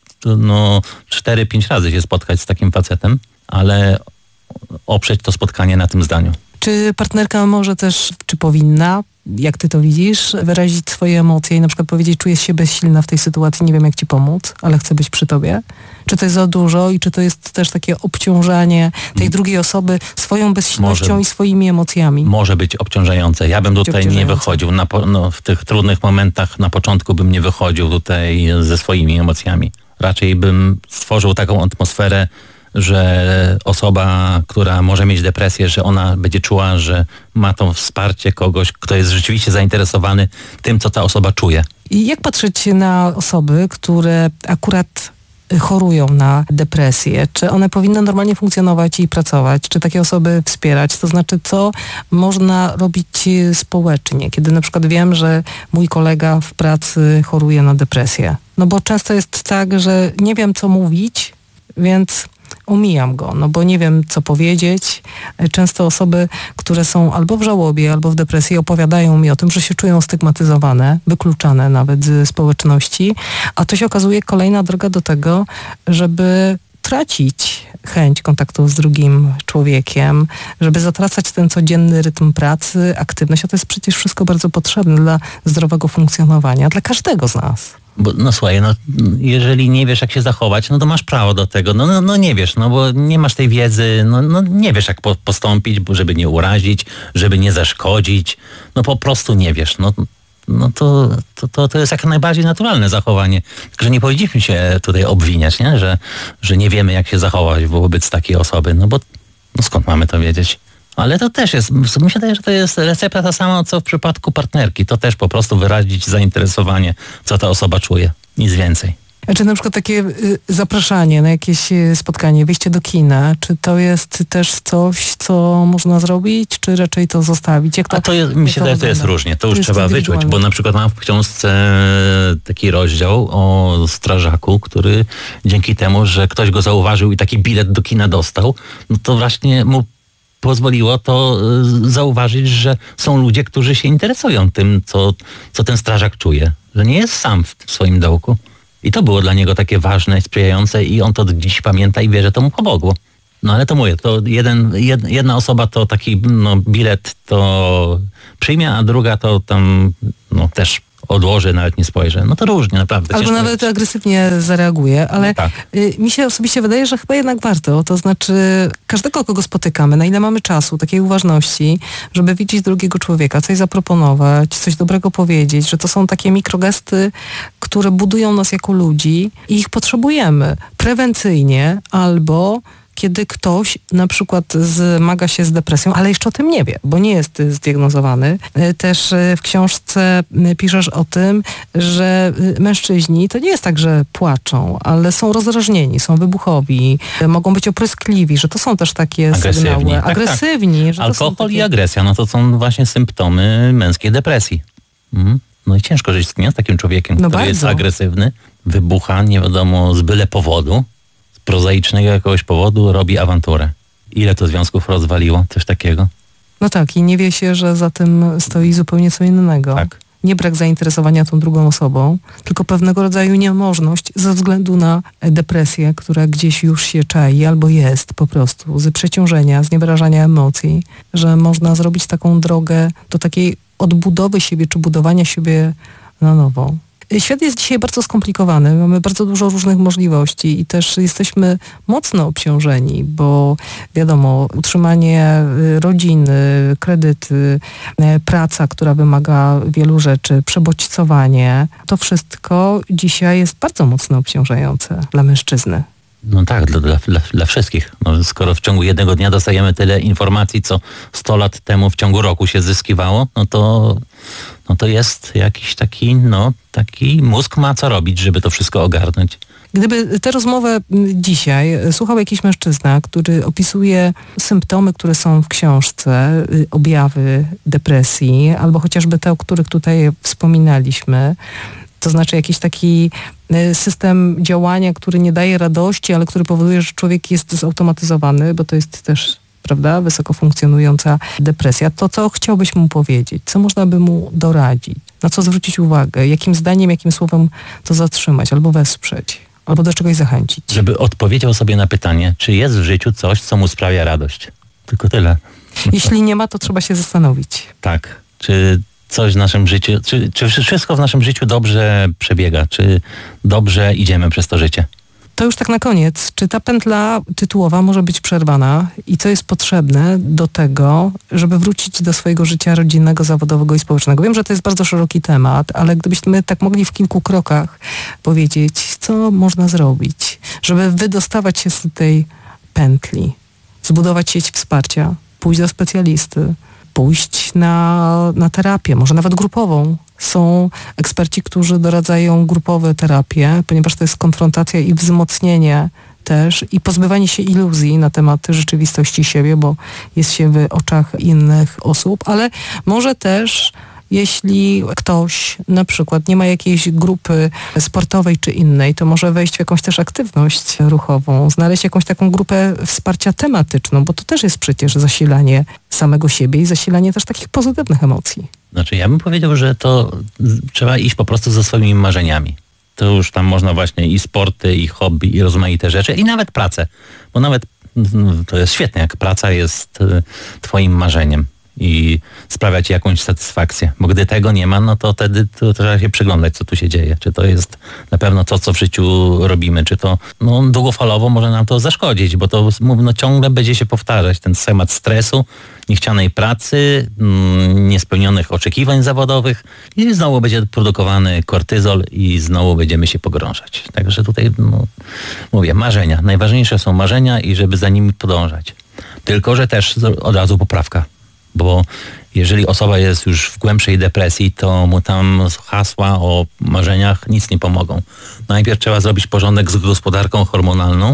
no, cztery pięć razy się spotkać z takim facetem, ale oprzeć to spotkanie na tym zdaniu. Czy partnerka może też, czy powinna, jak ty to widzisz, wyrazić swoje emocje i na przykład powiedzieć, czuję się bezsilna w tej sytuacji, nie wiem jak ci pomóc, ale chcę być przy tobie? Czy to jest za dużo i czy to jest też takie obciążanie tej drugiej osoby swoją bezsilnością może, i swoimi emocjami? Może być obciążające. Ja bym tutaj nie wychodził. Na, no, w tych trudnych momentach na początku bym nie wychodził tutaj ze swoimi emocjami. Raczej bym stworzył taką atmosferę, że osoba, która może mieć depresję, że ona będzie czuła, że ma to wsparcie kogoś, kto jest rzeczywiście zainteresowany tym, co ta osoba czuje. I jak patrzeć na osoby, które akurat chorują na depresję? Czy one powinny normalnie funkcjonować i pracować? Czy takie osoby wspierać? To znaczy, co można robić społecznie? Kiedy na przykład wiem, że mój kolega w pracy choruje na depresję. No bo często jest tak, że nie wiem, co mówić, więc omijam go, no bo nie wiem, co powiedzieć. Często osoby, które są albo w żałobie, albo w depresji, opowiadają mi o tym, że się czują stygmatyzowane, wykluczane nawet z społeczności, a to się okazuje kolejna droga do tego, żeby tracić chęć kontaktu z drugim człowiekiem, żeby zatracać ten codzienny rytm pracy, aktywność, a to jest przecież wszystko bardzo potrzebne dla zdrowego funkcjonowania, dla każdego z nas. Bo, no słuchaj, no, jeżeli nie wiesz, jak się zachować, no to masz prawo do tego. No, no, no nie wiesz, no bo nie masz tej wiedzy, no, no nie wiesz, jak po, postąpić, bo żeby nie urazić, żeby nie zaszkodzić. No po prostu nie wiesz. No, no to, to, to, to jest jak najbardziej naturalne zachowanie. Tylko, że nie powinniśmy się tutaj obwiniać, nie? Że, że nie wiemy, jak się zachować wobec takiej osoby. No bo no skąd mamy to wiedzieć? Ale to też jest, mi się wydaje, że to jest recepta ta sama, co w przypadku partnerki. To też po prostu wyrazić zainteresowanie, co ta osoba czuje. Nic więcej. A czy na przykład takie y, zapraszanie na jakieś y, spotkanie, wyjście do kina, czy to jest też coś, co można zrobić, czy raczej to zostawić? Jak to, A to jest, mi się wydaje, to jest różnie. To, to już trzeba wyczuć, bo na przykład mam w książce taki rozdział o strażaku, który dzięki temu, że ktoś go zauważył i taki bilet do kina dostał, no to właśnie mu pozwoliło to y, zauważyć, że są ludzie, którzy się interesują tym, co, co ten strażak czuje. Że nie jest sam w, w swoim dołku. I to było dla niego takie ważne, sprzyjające i on to dziś pamięta i wie, że to mu pomogło. No ale to mówię, to jeden, jed, jedna osoba to taki no, bilet to przyjmie, a druga to tam no, też odłoży, nawet nie spojrzy. No to różnie, naprawdę. Albo nawet jest. agresywnie zareaguje, ale no tak. y, mi się osobiście wydaje, że chyba jednak warto. To znaczy każdego, kogo spotykamy, na ile mamy czasu, takiej uważności, żeby widzieć drugiego człowieka, coś zaproponować, coś dobrego powiedzieć, że to są takie mikrogesty, które budują nas jako ludzi i ich potrzebujemy prewencyjnie albo kiedy ktoś na przykład zmaga się z depresją, ale jeszcze o tym nie wie, bo nie jest zdiagnozowany. Też w książce piszesz o tym, że mężczyźni to nie jest tak, że płaczą, ale są rozdrażnieni, są wybuchowi, mogą być opryskliwi, że to są też takie agresywni. sygnały. Tak, agresywni. Tak. Że Alkohol to są takie... i agresja, no to są właśnie symptomy męskiej depresji. Mhm. No i ciężko żyć nie? z takim człowiekiem, no który bardzo. jest agresywny, wybucha nie wiadomo z byle powodu, prozaicznego jakiegoś powodu robi awanturę. Ile to związków rozwaliło? Coś takiego? No tak, i nie wie się, że za tym stoi zupełnie co innego. Tak. Nie brak zainteresowania tą drugą osobą, tylko pewnego rodzaju niemożność ze względu na depresję, która gdzieś już się czai albo jest po prostu z przeciążenia, z niewyrażania emocji, że można zrobić taką drogę do takiej odbudowy siebie czy budowania siebie na nowo. Świat jest dzisiaj bardzo skomplikowany, mamy bardzo dużo różnych możliwości i też jesteśmy mocno obciążeni, bo wiadomo, utrzymanie rodziny, kredyty, praca, która wymaga wielu rzeczy, przebodźcowanie, to wszystko dzisiaj jest bardzo mocno obciążające dla mężczyzny. No tak, dla, dla, dla wszystkich. No, skoro w ciągu jednego dnia dostajemy tyle informacji, co sto lat temu w ciągu roku się zyskiwało, no to, no to jest jakiś taki, no taki mózg ma co robić, żeby to wszystko ogarnąć. Gdyby tę rozmowę dzisiaj słuchał jakiś mężczyzna, który opisuje symptomy, które są w książce, objawy depresji, albo chociażby te, o których tutaj wspominaliśmy, to znaczy jakiś taki system działania, który nie daje radości, ale który powoduje, że człowiek jest zautomatyzowany, bo to jest też, prawda, wysoko funkcjonująca depresja. To, co chciałbyś mu powiedzieć? Co można by mu doradzić? Na co zwrócić uwagę? Jakim zdaniem, jakim słowem to zatrzymać albo wesprzeć? Albo do czegoś zachęcić? Żeby odpowiedział sobie na pytanie, czy jest w życiu coś, co mu sprawia radość. Tylko tyle. Jeśli nie ma, to trzeba się zastanowić. Tak. Czy coś w naszym życiu, czy, czy wszystko w naszym życiu dobrze przebiega, czy dobrze idziemy przez to życie. To już tak na koniec. Czy ta pętla tytułowa może być przerwana i co jest potrzebne do tego, żeby wrócić do swojego życia rodzinnego, zawodowego i społecznego? Wiem, że to jest bardzo szeroki temat, ale gdybyśmy tak mogli w kilku krokach powiedzieć, co można zrobić, żeby wydostawać się z tej pętli, zbudować sieć wsparcia, pójść do specjalisty, pójść na, na terapię, może nawet grupową. Są eksperci, którzy doradzają grupowe terapie, ponieważ to jest konfrontacja i wzmocnienie też i pozbywanie się iluzji na temat rzeczywistości siebie, bo jest się w oczach innych osób, ale może też jeśli ktoś na przykład nie ma jakiejś grupy sportowej czy innej, to może wejść w jakąś też aktywność ruchową, znaleźć jakąś taką grupę wsparcia tematyczną, bo to też jest przecież zasilanie samego siebie i zasilanie też takich pozytywnych emocji. Znaczy ja bym powiedział, że to trzeba iść po prostu ze swoimi marzeniami. To już tam można właśnie i sporty, i hobby, i rozmaite rzeczy, i nawet pracę. Bo nawet to jest świetne, jak praca jest twoim marzeniem i sprawia ci jakąś satysfakcję. Bo gdy tego nie ma, no to wtedy to trzeba się przyglądać, co tu się dzieje. Czy to jest na pewno to, co w życiu robimy, czy to no, długofalowo może nam to zaszkodzić, bo to no, ciągle będzie się powtarzać ten schemat stresu, niechcianej pracy, mm, niespełnionych oczekiwań zawodowych i znowu będzie produkowany kortyzol i znowu będziemy się pogrążać. Także tutaj no, mówię, marzenia. Najważniejsze są marzenia i żeby za nimi podążać. Tylko, że też od razu poprawka. Bo jeżeli osoba jest już w głębszej depresji, to mu tam hasła o marzeniach nic nie pomogą. Najpierw trzeba zrobić porządek z gospodarką hormonalną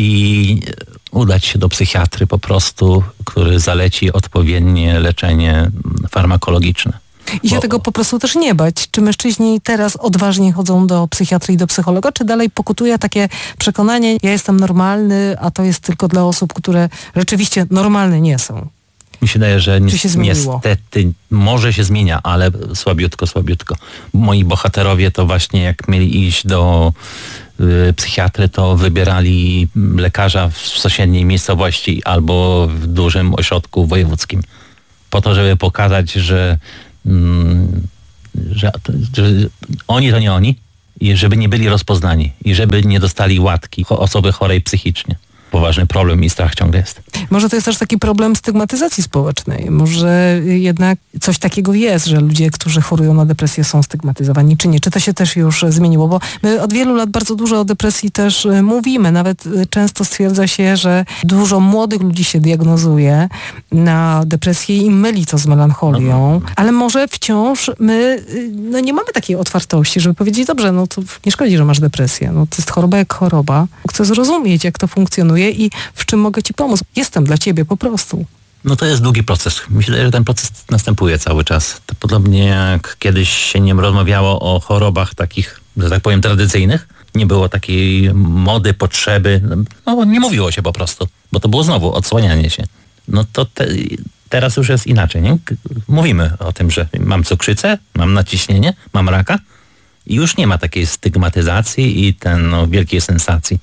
i udać się do psychiatry po prostu, który zaleci odpowiednie leczenie farmakologiczne. I się Bo... tego po prostu też nie bać. Czy mężczyźni teraz odważnie chodzą do psychiatry i do psychologa, czy dalej pokutuje takie przekonanie, ja jestem normalny, a to jest tylko dla osób, które rzeczywiście normalne nie są? Mi się wydaje, że ni- się niestety może się zmienia, ale słabiutko, słabiutko. Moi bohaterowie to właśnie jak mieli iść do y, psychiatry, to wybierali lekarza w sąsiedniej miejscowości albo w dużym ośrodku wojewódzkim. Po to, żeby pokazać, że, mm, że, że oni to nie oni i żeby nie byli rozpoznani i żeby nie dostali łatki osoby chorej psychicznie. Poważny problem i strach ciągle jest. Może to jest też taki problem stygmatyzacji społecznej. Może jednak coś takiego jest, że ludzie, którzy chorują na depresję, są stygmatyzowani, czy nie? Czy to się też już zmieniło? Bo my od wielu lat bardzo dużo o depresji też mówimy. Nawet często stwierdza się, że dużo młodych ludzi się diagnozuje na depresję i myli to z melancholią. Ale może wciąż my no nie mamy takiej otwartości, żeby powiedzieć, dobrze, no to nie szkodzi, że masz depresję. No to jest choroba jak choroba. Chcę zrozumieć, jak to funkcjonuje i w czym mogę ci pomóc. Jestem dla ciebie po prostu. No to jest długi proces. Myślę, że ten proces następuje cały czas. To podobnie jak kiedyś się nie rozmawiało o chorobach takich, że tak powiem, tradycyjnych. Nie było takiej mody, potrzeby. No nie mówiło się po prostu, bo to było znowu odsłanianie się. No to te, teraz już jest inaczej, nie? Mówimy o tym, że mam cukrzycę, mam naciśnienie, mam raka i już nie ma takiej stygmatyzacji i ten no, wielkiej sensacji.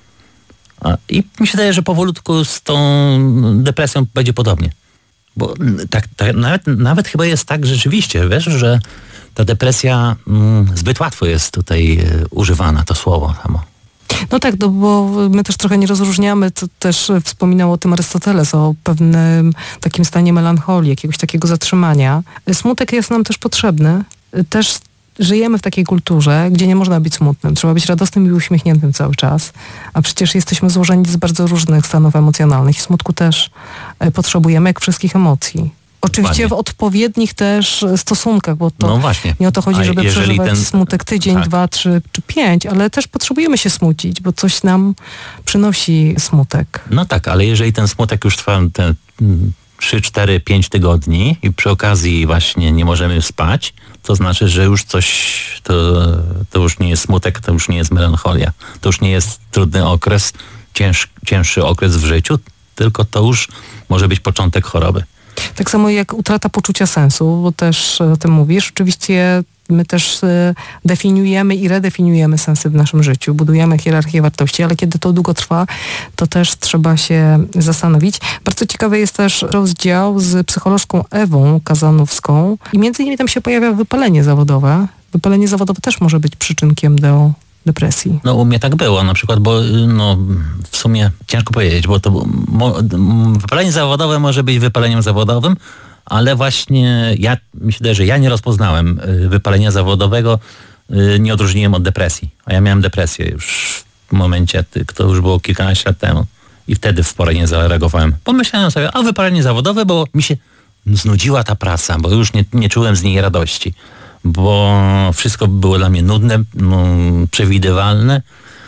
I mi się wydaje, że powolutku z tą depresją będzie podobnie. Bo tak, tak, nawet, nawet chyba jest tak rzeczywiście, wiesz, że ta depresja mm, zbyt łatwo jest tutaj e, używana, to słowo samo. No tak, no bo my też trochę nie rozróżniamy, to też wspominał o tym Arystoteles, o pewnym takim stanie melancholii, jakiegoś takiego zatrzymania. Smutek jest nam też potrzebny. Też żyjemy w takiej kulturze, gdzie nie można być smutnym. Trzeba być radosnym i uśmiechniętym cały czas. A przecież jesteśmy złożeni z bardzo różnych stanów emocjonalnych i smutku też potrzebujemy, jak wszystkich emocji. Oczywiście Dokładnie. W odpowiednich też stosunkach, bo to no właśnie. nie o to chodzi, żeby przeżywać ten... smutek tydzień, tak. dwa, trzy czy pięć, ale też potrzebujemy się smucić, bo coś nam przynosi smutek. No tak, ale jeżeli ten smutek już trwa te trzy, cztery, pięć tygodni i przy okazji właśnie nie możemy spać, to znaczy, że już coś, to, to już nie jest smutek, to już nie jest melancholia. To już nie jest trudny okres, cięż, cięższy okres w życiu, tylko to już może być początek choroby. Tak samo jak utrata poczucia sensu, bo też o tym mówisz. Oczywiście my też definiujemy i redefiniujemy sensy w naszym życiu, budujemy hierarchię wartości, ale kiedy to długo trwa, to też trzeba się zastanowić. Bardzo ciekawy jest też rozdział z psycholożką Ewą Kazanowską i między innymi tam się pojawia wypalenie zawodowe. Wypalenie zawodowe też może być przyczynkiem do depresji. No u mnie tak było na przykład, bo no w sumie ciężko powiedzieć, bo to mo, wypalenie zawodowe może być wypaleniem zawodowym, ale właśnie ja, mi się wydaje, że ja nie rozpoznałem wypalenia zawodowego, nie odróżniłem od depresji. A ja miałem depresję już w momencie, to już było kilkanaście lat temu i wtedy w porę nie zareagowałem. Pomyślałem sobie, a wypalenie zawodowe, bo mi się znudziła ta praca, bo już nie, nie czułem z niej radości. Bo wszystko było dla mnie nudne, no, przewidywalne.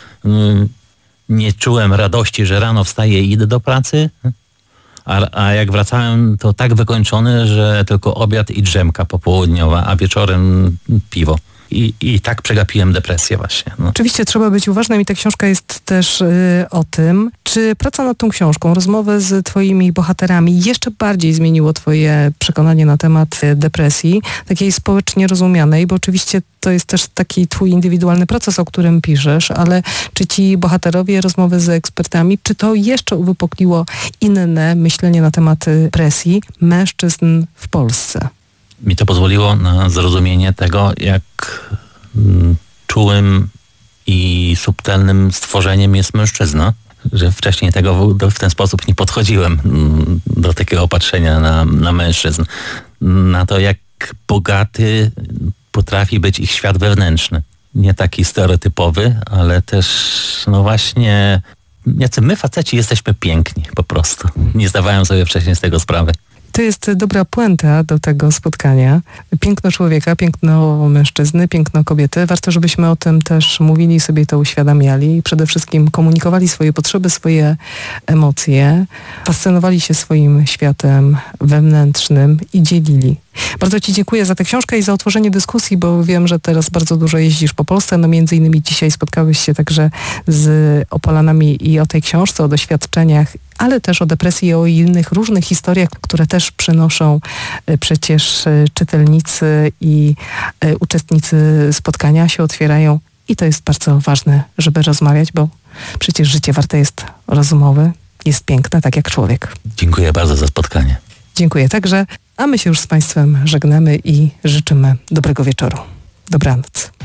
Nie czułem radości, że rano wstaję i idę do pracy, a, a jak wracałem, to tak wykończony, że tylko obiad i drzemka popołudniowa, a wieczorem piwo. I, i tak przegapiłem depresję właśnie. No. Oczywiście trzeba być uważnym i ta książka jest też y, o tym. Czy praca nad tą książką, rozmowy z twoimi bohaterami jeszcze bardziej zmieniło twoje przekonanie na temat y, depresji, takiej społecznie rozumianej, bo oczywiście to jest też taki twój indywidualny proces, o którym piszesz, ale czy ci bohaterowie, rozmowy z ekspertami, czy to jeszcze uwypukliło inne myślenie na temat depresji mężczyzn w Polsce? Mi to pozwoliło na zrozumienie tego, jak mm, czułym i subtelnym stworzeniem jest mężczyzna, że wcześniej tego w, w ten sposób nie podchodziłem mm, do takiego patrzenia na, na mężczyzn. Na to, jak bogaty potrafi być ich świat wewnętrzny. Nie taki stereotypowy, ale też no właśnie, jacy my faceci jesteśmy piękni po prostu. Nie zdawałem sobie wcześniej z tego sprawy. to jest dobra puenta do tego spotkania. Piękno człowieka, piękno mężczyzny, piękno kobiety. Warto, żebyśmy o tym też mówili, sobie to uświadamiali i przede wszystkim komunikowali swoje potrzeby, swoje emocje, fascynowali się swoim światem wewnętrznym i dzielili. Bardzo Ci dziękuję za tę książkę i za otworzenie dyskusji, bo wiem, że teraz bardzo dużo jeździsz po Polsce. No między innymi dzisiaj spotkałeś się także z Opolanami i o tej książce, o doświadczeniach, ale też o depresji i o innych różnych historiach, które też przynoszą przecież czytelnicy i uczestnicy spotkania, się otwierają i to jest bardzo ważne, żeby rozmawiać, bo przecież życie warte jest rozumowe, jest piękne, tak jak człowiek. Dziękuję bardzo za spotkanie. Dziękuję także, a my się już z Państwem żegnamy i życzymy dobrego wieczoru. Dobranoc.